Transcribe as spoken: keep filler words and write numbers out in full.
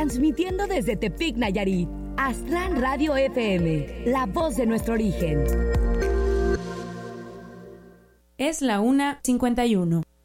transmitiendo desde Tepic, Nayarit. Aztlán Radio F M, la voz de nuestro origen. Es la una cincuenta y uno.